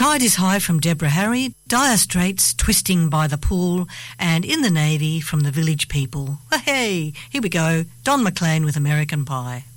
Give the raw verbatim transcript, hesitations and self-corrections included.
Tide is High from Deborah Harry, Dire Straits, Twisting by the Pool, and In the Navy from the Village People. Hey, here we go, Don McLean with American Pie.